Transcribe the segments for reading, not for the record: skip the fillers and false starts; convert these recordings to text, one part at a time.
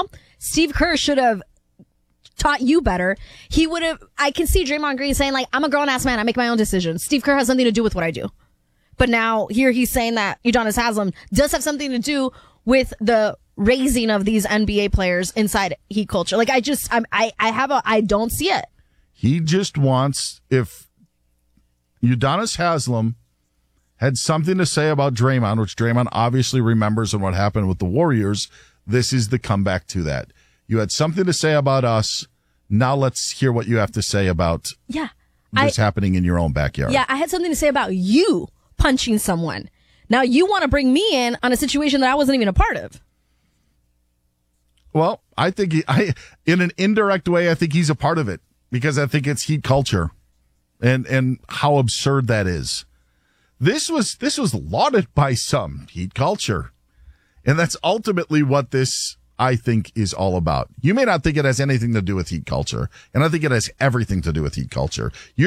now, Steve Kerr should have taught you better. He would have, I can see Draymond Green saying, like, I'm a grown-ass man. I make my own decisions. Steve Kerr has something to do with what I do. But now here he's saying that Udonis Haslem does have something to do with the raising of these NBA players inside Heat culture. Like, I don't see it. He just wants, if Udonis Haslem had something to say about Draymond, which Draymond obviously remembers and what happened with the Warriors, this is the comeback to that. You had something to say about us. Now let's hear what you have to say about what's happening in your own backyard. Yeah, I had something to say about you punching someone. Now you want to bring me in on a situation that I wasn't even a part of. Well, I think in an indirect way, I think he's a part of it because I think it's Heat culture and how absurd that is. This was lauded by some, Heat culture. And that's ultimately what this, I think, is all about. You may not think it has anything to do with Heat culture, and I think it has everything to do with Heat culture.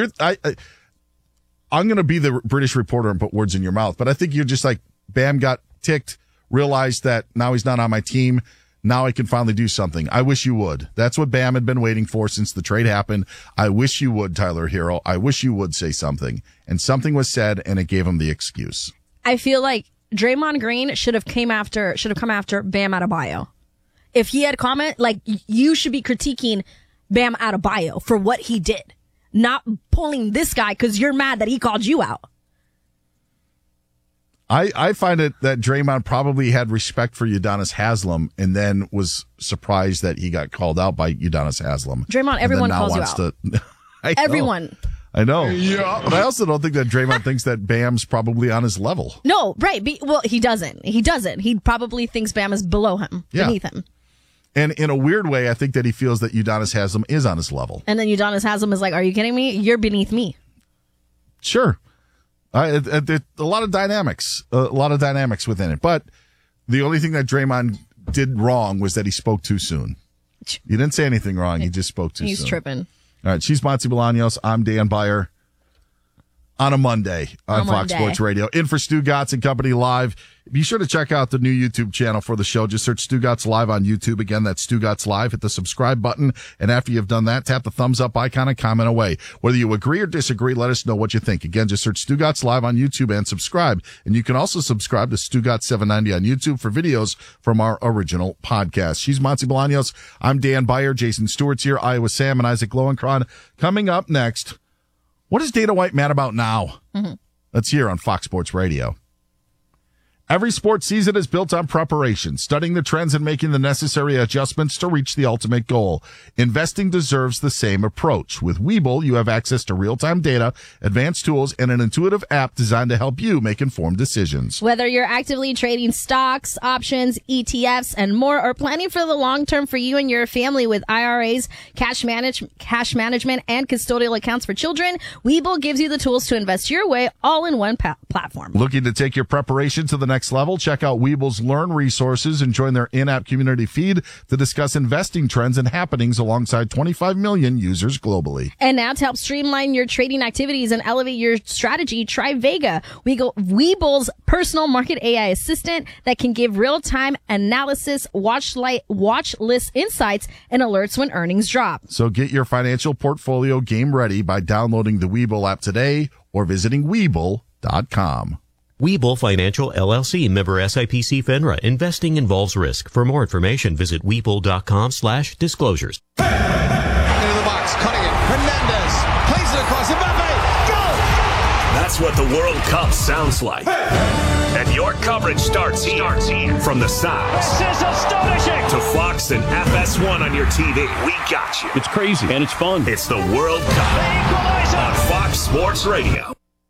I'm going to be the British reporter and put words in your mouth, but I think you're just like, Bam got ticked, realized that now he's not on my team. Now I can finally do something. I wish you would. That's what Bam had been waiting for since the trade happened. I wish you would, Tyler Hero. I wish you would say something. And something was said, and it gave him the excuse. I feel like Draymond Green should have come after Bam Adebayo. If he had comment, like, you should be critiquing Bam Adebayo for what he did, not pulling this guy because you're mad that he called you out. I find it that Draymond probably had respect for Udonis Haslem and then was surprised that he got called out by Udonis Haslem. Draymond, everyone calls you out. Everyone. I know. Yeah. But I also don't think that Draymond thinks that Bam's probably on his level. No, right. Well, he doesn't. He probably thinks Bam is below him, beneath him. And in a weird way, I think that he feels that Udonis Haslem is on his level. And then Udonis Haslem is like, are you kidding me? You're beneath me. Sure. A lot of dynamics within it. But the only thing that Draymond did wrong was that he spoke too soon. He didn't say anything wrong. He just spoke too soon. He's tripping. All right. She's Monty Bolaños. I'm Dan Beyer. On a Monday on Fox Sports Radio. In for Stu Gatz and Company Live. Be sure to check out the new YouTube channel for the show. Just search Stu Gatz Live on YouTube. Again, that's Stu Gatz Live. Hit the subscribe button. And after you've done that, tap the thumbs up icon and comment away. Whether you agree or disagree, let us know what you think. Again, just search Stu Gatz Live on YouTube and subscribe. And you can also subscribe to Stu Gatz 790 on YouTube for videos from our original podcast. She's Monty Bolaños. I'm Dan Beyer. Jason Stewart's here. Iowa Sam and Isaac Lowenkron. Coming up next, what is Dana White mad about now? Mm-hmm. Let's hear on Fox Sports Radio. Every sports season is built on preparation, studying the trends and making the necessary adjustments to reach the ultimate goal. Investing deserves the same approach. With Webull, you have access to real-time data, advanced tools, and an intuitive app designed to help you make informed decisions. Whether you're actively trading stocks, options, ETFs, and more, or planning for the long term for you and your family with IRAs, cash management, and custodial accounts for children, Webull gives you the tools to invest your way all in one platform. Looking to take your preparation to the next level? Check out Webull's Learn resources and join their in-app community feed to discuss investing trends and happenings alongside 25 million users globally. And now to help streamline your trading activities and elevate your strategy, try Vega, Webull's personal market AI assistant that can give real-time analysis, watch list insights, and alerts when earnings drop. So get your financial portfolio game ready by downloading the Webull app today or visiting Webull.com. Webull Financial LLC, member SIPC FINRA. Investing involves risk. For more information, visit Webull.com/disclosures. Into the box, cutting it. Hernandez plays it across. Mbappe, go! That's what the World Cup sounds like. And your coverage starts here. From the sides. This is astonishing. To Fox and FS1 on your TV. We got you. It's crazy and it's fun. It's the World Cup on Fox Sports Radio.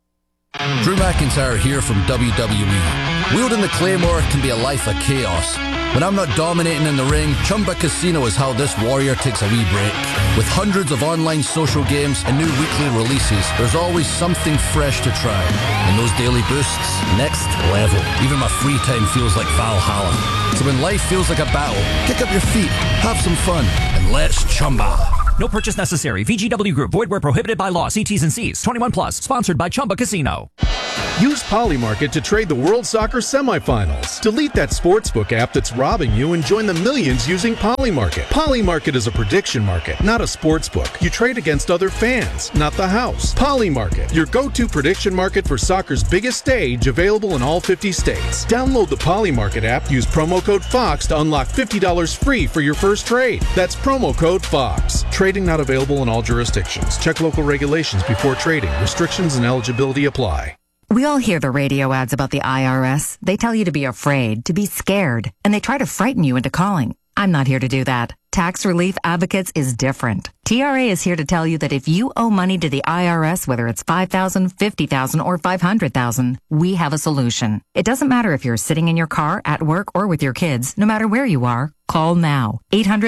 Drew McIntyre here from WWE. Wielding the Claymore can be a life of chaos. When I'm not dominating in the ring, Chumba Casino is how this warrior takes a wee break. With hundreds of online social games and new weekly releases, there's always something fresh to try. And those daily boosts, next level. Even my free time feels like Valhalla. So when life feels like a battle, kick up your feet, have some fun, and let's Chumba. No purchase necessary. VGW Group. Void where prohibited by law. See T's and C's. 21 plus. Sponsored by Chumba Casino. Use Polymarket to trade the World Soccer semifinals. Delete that sportsbook app that's robbing you and join the millions using Polymarket. Polymarket is a prediction market, not a sportsbook. You trade against other fans, not the house. Polymarket, your go-to prediction market for soccer's biggest stage, available in all 50 states. Download the Polymarket app, use promo code FOX to unlock $50 free for your first trade. That's promo code FOX. Trading not available in all jurisdictions. Check local regulations before trading. Restrictions and eligibility apply. We all hear the radio ads about the IRS. They tell you to be afraid, to be scared, and they try to frighten you into calling. I'm not here to do that. Tax Relief Advocates is different. TRA is here to tell you that if you owe money to the IRS, whether it's $5,000, $50,000, or $500,000, we have a solution. It doesn't matter if you're sitting in your car, at work, or with your kids. No matter where you are, call now.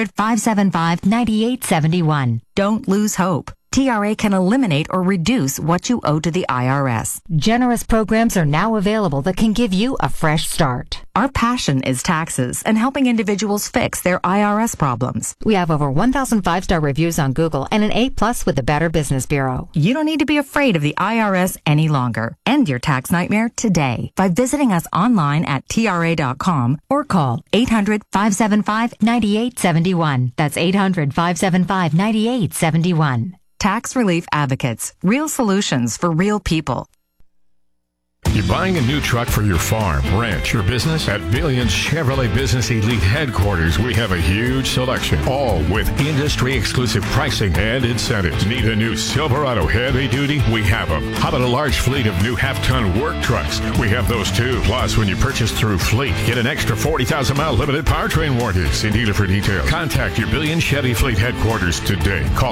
800-575-9871. Don't lose hope. TRA can eliminate or reduce what you owe to the IRS. Generous programs are now available that can give you a fresh start. Our passion is taxes and helping individuals fix their IRS problems. We have over 1,000 5-star reviews on Google and an A+ with the Better Business Bureau. You don't need to be afraid of the IRS any longer. End your tax nightmare today by visiting us online at TRA.com or call 800-575-9871. That's 800-575-9871. Tax Relief Advocates. Real solutions for real people. You're buying a new truck for your farm, ranch, or business? At Billions Chevrolet Business Elite Headquarters, we have a huge selection, all with industry-exclusive pricing and incentives. Need a new Silverado heavy duty? We have them. How about a large fleet of new half-ton work trucks? We have those too. Plus, when you purchase through Fleet, get an extra 40,000-mile limited powertrain warranty. See dealer for details. Contact your Billions Chevy Fleet Headquarters today. Call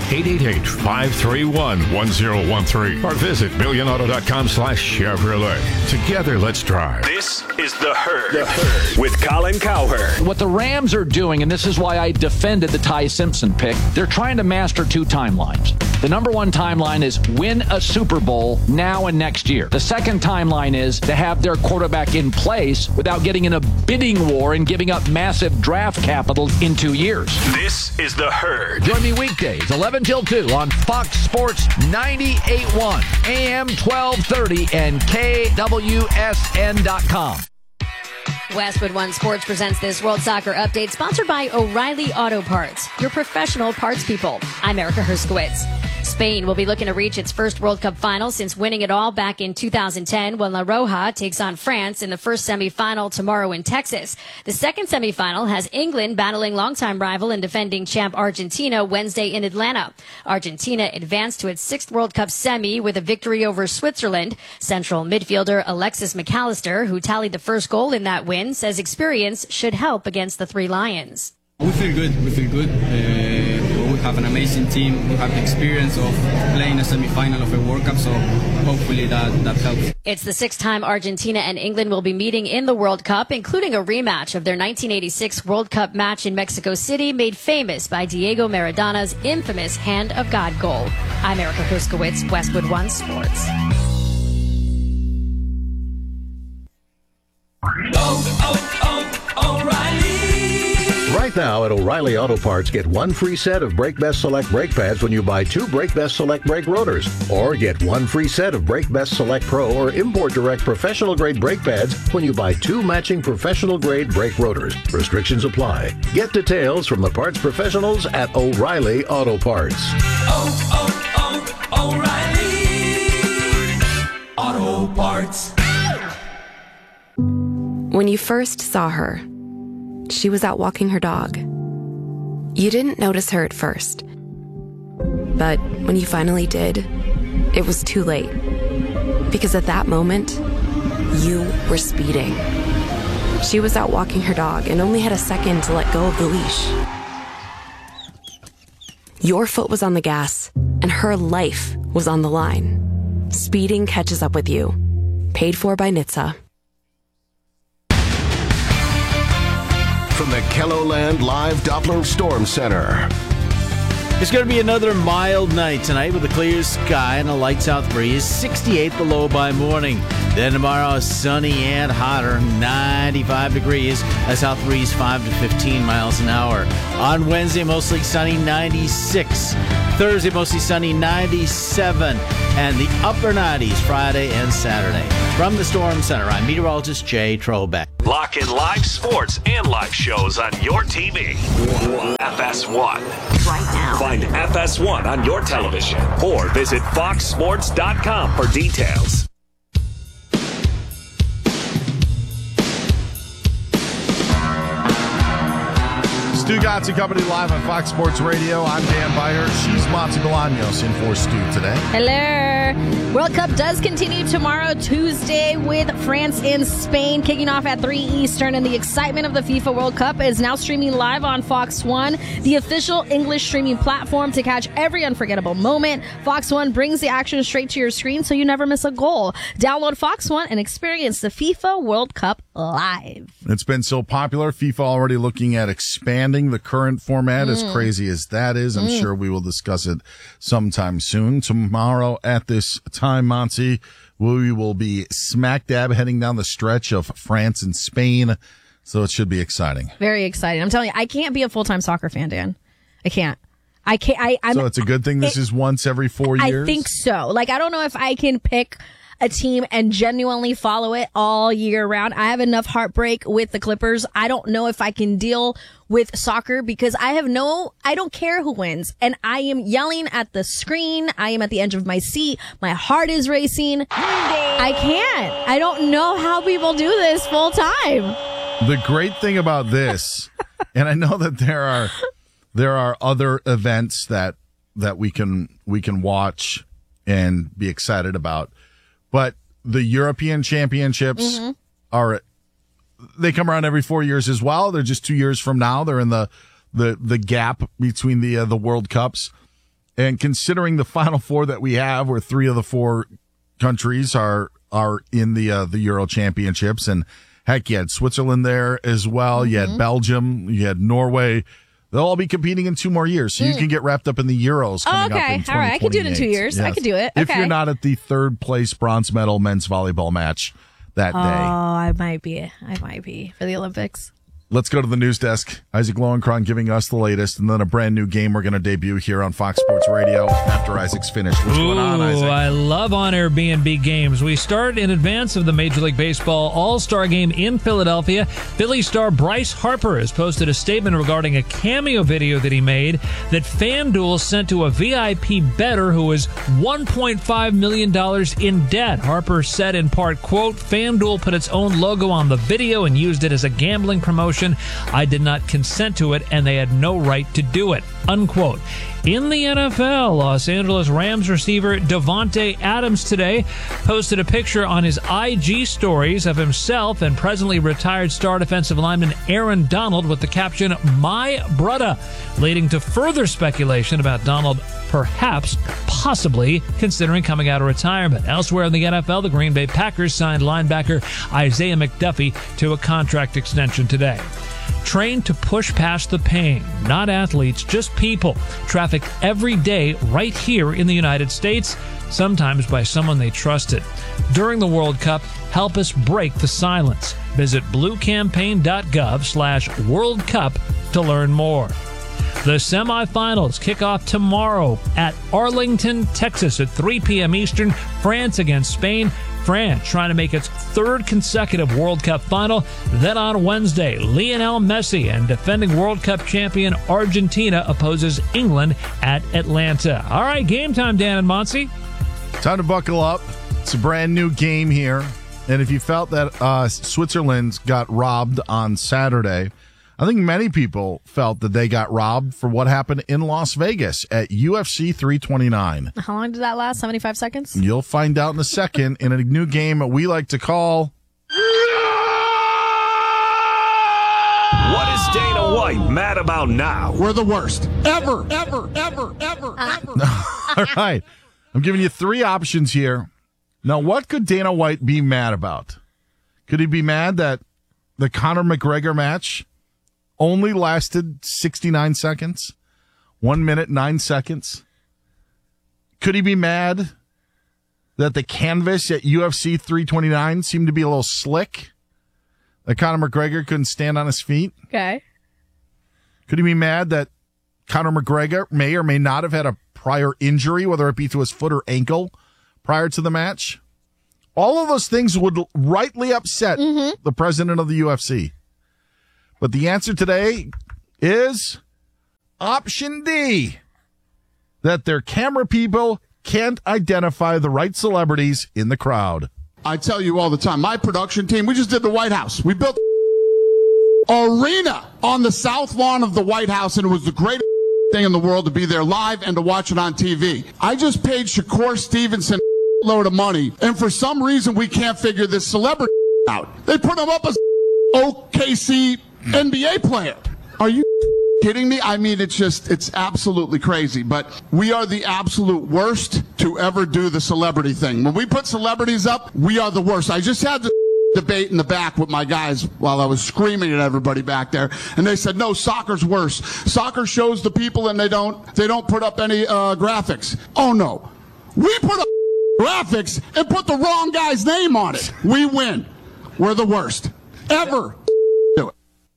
888-531-1013 or visit billionauto.com/Chevrolet. Together, let's drive. This is The Herd. With Colin Cowherd. What the Rams are doing, and this is why I defended the Ty Simpson pick, they're trying to master two timelines. The number one timeline is win a Super Bowl now and next year. The second timeline is to have their quarterback in place without getting in a bidding war and giving up massive draft capital in 2 years. This is The Herd. Join me weekdays, 11 till 2 on Fox Sports 98.1, AM 1230, and KWSN.com. Westwood One Sports presents this World Soccer Update, sponsored by O'Reilly Auto Parts, your professional parts people. I'm Erica Herskowitz. Spain will be looking to reach its first World Cup final since winning it all back in 2010 when La Roja takes on France in the first semifinal tomorrow in Texas. The second semifinal has England battling longtime rival and defending champ Argentina Wednesday in Atlanta. Argentina advanced to its sixth World Cup semi with a victory over Switzerland. Central midfielder Alexis McAllister, who tallied the first goal in that win, says experience should help against the Three Lions. We feel good. We have an amazing team. We have the experience of playing a semi-final of a World Cup, so hopefully that helps. It's the sixth time Argentina and England will be meeting in the World Cup, including a rematch of their 1986 World Cup match in Mexico City, made famous by Diego Maradona's infamous Hand of God goal. I'm Erica Herskowitz, Westwood One Sports. Right now at O'Reilly Auto Parts, get one free set of Brake Best Select brake pads when you buy two Brake Best Select brake rotors. Or get one free set of Brake Best Select Pro or Import Direct professional grade brake pads when you buy two matching professional grade brake rotors. Restrictions apply. Get details from the parts professionals at O'Reilly Auto Parts. O'Reilly Auto Parts. When you first saw her, she was out walking her dog. You didn't notice her at first. But when you finally did, it was too late. Because at that moment, you were speeding. She was out walking her dog and only had a second to let go of the leash. Your foot was on the gas, and her life was on the line. Speeding catches up with you. Paid for by NHTSA. From the KELOLAND Live Doppler Storm Center. It's going to be another mild night tonight with a clear sky and a light south breeze. 68 the low by morning. Then tomorrow, sunny and hotter, 95 degrees. A south breeze 5 to 15 miles an hour. On Wednesday, mostly sunny, 96. Thursday, mostly sunny, 97. And the upper 90s Friday and Saturday. From the Storm Center, I'm meteorologist Jay Trobeck. Lock in live sports and live shows on your TV. FS1. Right now. Find FS1 on your television or visit foxsports.com for details. Stu Gatz and Company live on Fox Sports Radio. I'm Dan Beyer. She's Monty Bolaños in for Stu today. Hello. World Cup does continue tomorrow, Tuesday, with France and Spain kicking off at 3 Eastern. And the excitement of the FIFA World Cup is now streaming live on Fox One, the official English streaming platform to catch every unforgettable moment. Fox One brings the action straight to your screen so you never miss a goal. Download Fox One and experience the FIFA World Cup live. It's been so popular. FIFA already looking at expanding the current format, as crazy as that is. I'm sure we will discuss it sometime soon. Tomorrow at this time, Monty, we will be smack dab heading down the stretch of France and Spain. So it should be exciting. Very exciting. I'm telling you, I can't be a full-time soccer fan, Dan. I can't. So it's a good thing this is once every 4 years? I think so. Like, I don't know if I can pick a team and genuinely follow it all year round. I have enough heartbreak with the Clippers. I don't know if I can deal with soccer because I don't care who wins. And I am yelling at the screen. I am at the edge of my seat. My heart is racing. I can't. I don't know how people do this full time. The great thing about this, and I know that there are other events that we can watch and be excited about. But the European Championships they come around every 4 years as well. They're just 2 years from now. They're in the gap between the World Cups. And considering the Final Four that we have, where 3 of the 4 countries are in the Euro Championships, and heck, you had Switzerland there as well. You had Belgium. You had Norway. They'll all be competing in 2 more years, so you can get wrapped up in the Euros coming up in 2028. All right, I can do it in 2 years. Yes. I can do it. If you're not at the 3rd place bronze medal men's volleyball match that day. I might be for the Olympics. Let's go to the news desk. Isaac Lowenkron giving us the latest, and then a brand new game we're going to debut here on Fox Sports Radio after Isaac's finished. What's going on, Isaac? I love on-air B&B games. We start in advance of the Major League Baseball All-Star Game in Philadelphia. Philly star Bryce Harper has posted a statement regarding a cameo video that he made that FanDuel sent to a VIP bettor who is $1.5 million in debt. Harper said in part, quote, FanDuel put its own logo on the video and used it as a gambling promotion. I did not consent to it, and they had no right to do it, unquote. In the NFL, Los Angeles Rams receiver Davante Adams today posted a picture on his IG stories of himself and presently retired star defensive lineman Aaron Donald with the caption, "My brudda," leading to further speculation about Donald possibly considering coming out of retirement. Elsewhere in the NFL, the Green Bay Packers signed linebacker Isaiah McDuffie to a contract extension today. Trained to push past the pain, not athletes, just people, trafficked every day right here in the United States, sometimes by someone they trusted. During the World Cup, help us break the silence. Visit bluecampaign.gov/World Cup to learn more. The semifinals kick off tomorrow at Arlington, Texas at 3 p.m. Eastern. France against Spain. France trying to make its 3rd consecutive World Cup final. Then on Wednesday, Lionel Messi and defending World Cup champion Argentina opposes England at Atlanta. All right, game time, Dan and Monty. Time to buckle up. It's a brand new game here. And if you felt that Switzerland got robbed on Saturday, I think many people felt that they got robbed for what happened in Las Vegas at UFC 329. How long did that last? 75 seconds? You'll find out in a second in a new game we like to call... What is Dana White mad about now? We're the worst. Ever. All right. I'm giving you 3 options here. Now, what could Dana White be mad about? Could he be mad that the Conor McGregor match only lasted 69 seconds? 1 minute, 9 seconds. Could he be mad that the canvas at UFC 329 seemed to be a little slick? That Conor McGregor couldn't stand on his feet? Okay. Could he be mad that Conor McGregor may or may not have had a prior injury, whether it be to his foot or ankle, prior to the match? All of those things would rightly upset the president of the UFC. But the answer today is option D, that their camera people can't identify the right celebrities in the crowd. I tell you all the time, my production team, we just did the White House. We built arena on the south lawn of the White House, and it was the greatest thing in the world to be there live and to watch it on TV. I just paid Shakur Stevenson a load of money, and for some reason we can't figure this celebrity out. They put him up as OKC NBA player. Are you kidding me? I mean, it's absolutely crazy, but we are the absolute worst to ever do the celebrity thing. When we put celebrities up, we are the worst. I just had the debate in the back with my guys while I was screaming at everybody back there, and they said, no, soccer's worse. Soccer shows the people and they don't put up any graphics. Oh no, we put up graphics and put the wrong guy's name on it. We win. We're the worst ever. Do it.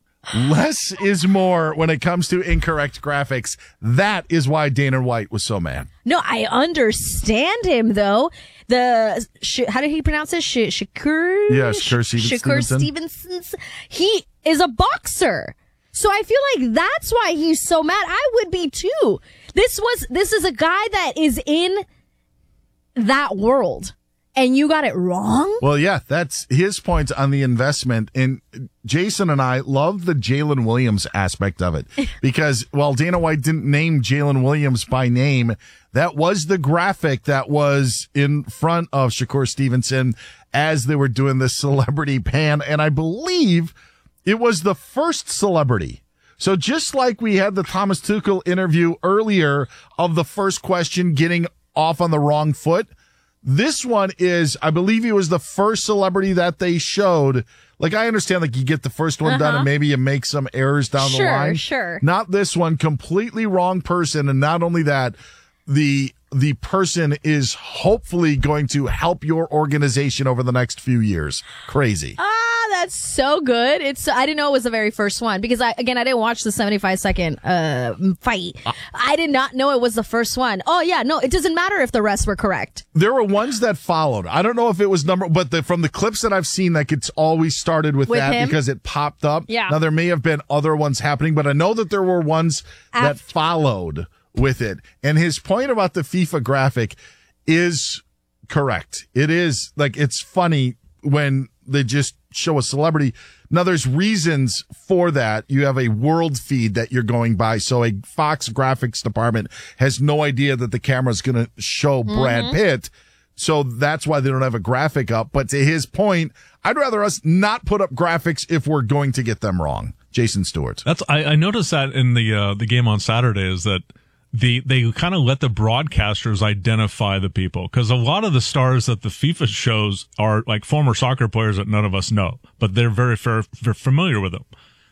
Less is more when it comes to incorrect graphics. That is why Dana White was so mad. No, I understand him though. How did he pronounce it? Shakur? Yeah, Shakur Stevenson. He is a boxer. So I feel like that's why he's so mad. I would be too. This is a guy that is in that world. And you got it wrong? Well, yeah, that's his point on the investment. And Jason and I love the Jalen Williams aspect of it because while Dana White didn't name Jalen Williams by name, that was the graphic that was in front of Shakur Stevenson as they were doing the celebrity pan. And I believe it was the first celebrity. So just like we had the Thomas Tuchel interview earlier of the first question getting off on the wrong foot, this one is, I believe he was the first celebrity that they showed. Like, I understand, like, you get the first one done and maybe you make some errors down the line. Sure. Not this one, completely wrong person. And not only that, the person is hopefully going to help your organization over the next few years. Crazy. That's so good. I didn't know it was the very first one because I didn't watch the 75-second fight. I did not know it was the first one. Oh yeah, no, it doesn't matter if the rest were correct. There were ones that followed. I don't know if it was but from the clips that I've seen, like it's always started with that him? Because it popped up. Yeah. Now there may have been other ones happening, but I know that there were ones that followed with it. And his point about the FIFA graphic is correct. It is like, it's funny when they just show a celebrity. Now there's reasons for that. You have a world feed that you're going by. So a Fox graphics department has no idea that the camera's going to show Brad Pitt. So that's why they don't have a graphic up. But to his point, I'd rather us not put up graphics if we're going to get them wrong. Jason Stewart. I noticed that in the game on Saturday is that they kind of let the broadcasters identify the people, because a lot of the stars that the FIFA shows are like former soccer players that none of us know, but they're very familiar with them.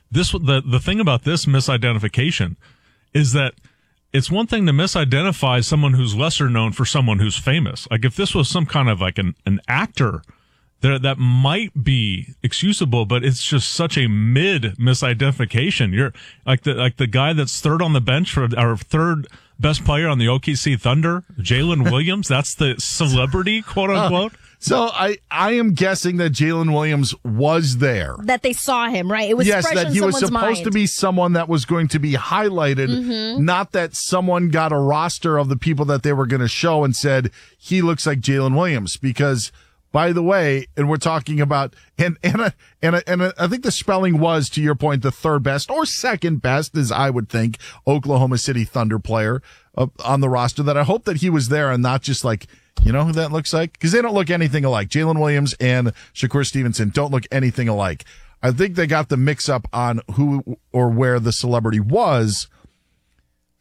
The thing about this misidentification is that it's one thing to misidentify someone who's lesser known for someone who's famous. Like if this was some kind of like an actor, that might be excusable, but it's just such a misidentification. You're like the guy that's third on the bench for our third best player on the OKC Thunder, Jalen Williams. That's the celebrity, quote unquote. So I am guessing that Jalen Williams was there. That they saw him, right? It was fresh that in he was someone's supposed mind. to be someone that was going to be highlighted, not that someone got a roster of the people that they were going to show and said, he looks like Jalen Williams. Because, by the way, and we're talking about, and I think the spelling was, to your point, the third best or second best, as I would think, Oklahoma City Thunder player on the roster, that I hope that he was there and not just like, you know who that looks like? Because they don't look anything alike. Jalen Williams and Shakur Stevenson don't look anything alike. I think they got the mix up on who or where the celebrity was.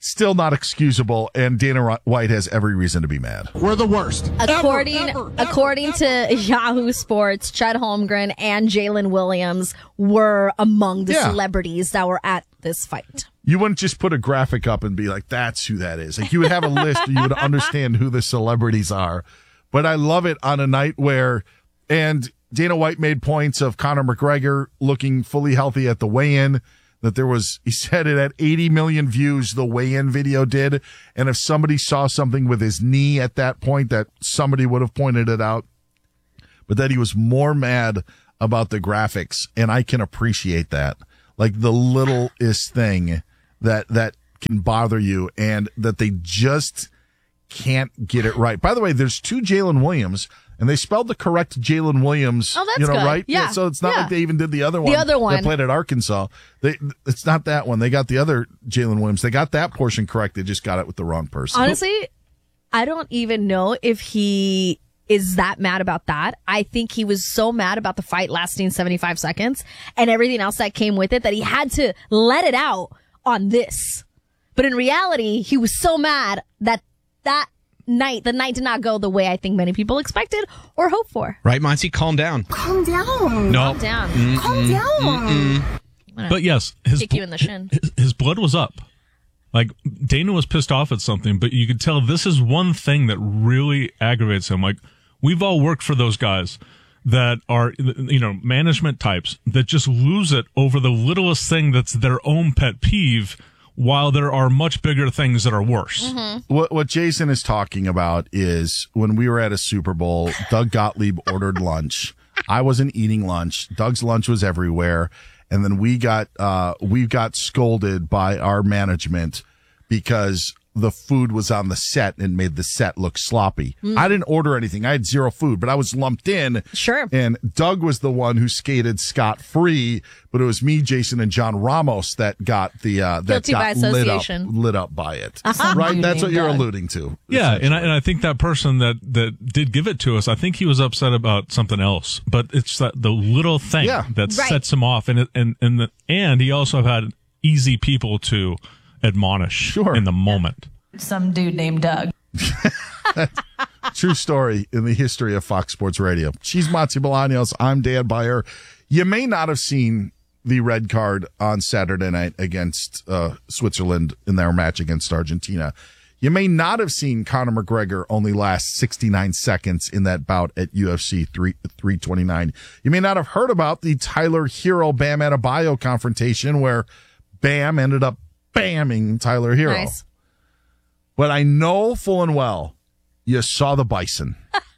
still not excusable, and Dana White has every reason to be mad. We're the worst. According to Yahoo Sports, Chet Holmgren and Jalen Williams were among the celebrities that were at this fight. You wouldn't just put a graphic up and be like, that's who that is. Like, you would have a list and you would understand who the celebrities are. But I love it on a night where, and Dana White made points of Conor McGregor looking fully healthy at the weigh-in, that there was, he said it had 80 million views, the weigh-in video did. And if somebody saw something with his knee at that point, that somebody would have pointed it out. But that he was more mad about the graphics. And I can appreciate that. Like the littlest thing that can bother you, and that they just can't get it right. By the way, there's 2 Jalen Williams, and they spelled the correct Jalen Williams. Oh, that's good. Right? Yeah. So it's not like they even did the other one. The other one that played at Arkansas. It's not that one. They got the other Jalen Williams. They got that portion correct. They just got it with the wrong person. Honestly, I don't even know if he is that mad about that. I think he was so mad about the fight lasting 75 seconds and everything else that came with it that he had to let it out on this. But in reality, he was so mad that the night did not go the way I think many people expected or hoped for. Right, Monty? Calm down. Calm down. No. Calm down. Calm down. But yes, kick you in the shin. His blood was up. Like, Dana was pissed off at something, but you could tell this is one thing that really aggravates him. Like, we've all worked for those guys that are, management types that just lose it over the littlest thing that's their own pet peeve, while there are much bigger things that are worse. Mm-hmm. What Jason is talking about is when we were at a Super Bowl, Doug Gottlieb ordered lunch. I wasn't eating lunch. Doug's lunch was everywhere. And then we got scolded by our management because the food was on the set and made the set look sloppy. I didn't order anything. I had 0 food, but I was lumped in. Sure. And Doug was the one who skated scot-free, but it was me, Jason, and John Ramos that got the guilty by association, lit up by it. Uh-huh. Right? That's what you're alluding to. Yeah, and I think that person that did give it to us, I think he was upset about something else, but it's the little thing that sets him off, and he also had easy people to admonish in the moment. Some dude named Doug. True story in the history of Fox Sports Radio. She's Matzi Bolaños. I'm Dan Beyer. You may not have seen the red card on Saturday night against Switzerland in their match against Argentina. You may not have seen Conor McGregor only last 69 seconds in that bout at UFC 329. You may not have heard about the Tyler Hero Bam Adebayo confrontation where Bam ended up bamming Tyler Hero. Nice. But I know full and well you saw the Bison.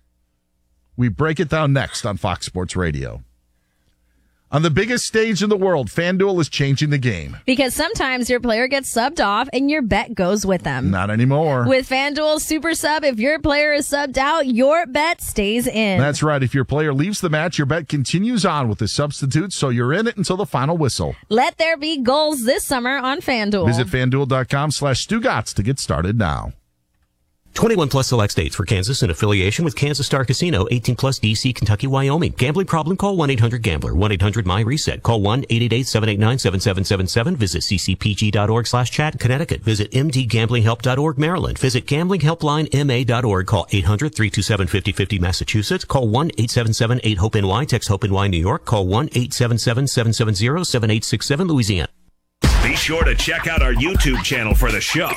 We break it down next on Fox Sports Radio. On the biggest stage in the world, FanDuel is changing the game. Because sometimes your player gets subbed off and your bet goes with them. Not anymore. With FanDuel Super Sub, if your player is subbed out, your bet stays in. That's right. If your player leaves the match, your bet continues on with the substitute, so you're in it until the final whistle. Let there be goals this summer on FanDuel. Visit FanDuel.com/Stugotz to get started now. 21 plus select states for Kansas in affiliation with Kansas Star Casino, 18 plus DC, Kentucky, Wyoming. Gambling problem? Call 1-800-GAMBLER. 1-800-MY-RESET. Call 1-888-789-7777. Visit ccpg.org/chat. Connecticut. Visit mdgamblinghelp.org. Maryland. Visit gamblinghelplinema.org. Call 800-327-5050. Massachusetts. Call 1-877-8-HOPE-NY. Text HOPE-NY. New York. Call 1-877-770-7867. Louisiana. Be sure to check out our YouTube channel for the show.